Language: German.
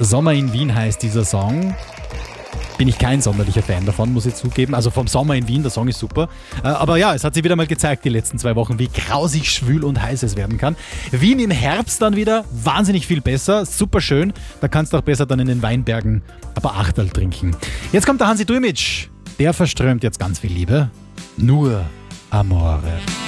Sommer in Wien heißt dieser Song. Bin ich kein sonderlicher Fan davon, muss ich zugeben. Also vom Sommer in Wien, der Song ist super. Aber ja, es hat sich wieder mal gezeigt, die letzten 2 Wochen, wie grausig schwül und heiß es werden kann. Wien im Herbst dann wieder wahnsinnig viel besser, super schön. Da kannst du auch besser dann in den Weinbergen aber Achterl trinken. Jetzt kommt der Hansi Duimic. Der verströmt jetzt ganz viel Liebe. Nur Amore.